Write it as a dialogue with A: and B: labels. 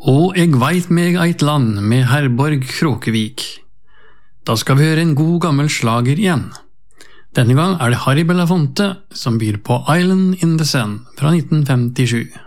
A: Og eg veit meg eit land med Herborg Kråkevik. Da skal vi høre en god gammel slager igjen. Denne gang er det Harry Belafonte som byr på Island in the Sun fra 1957.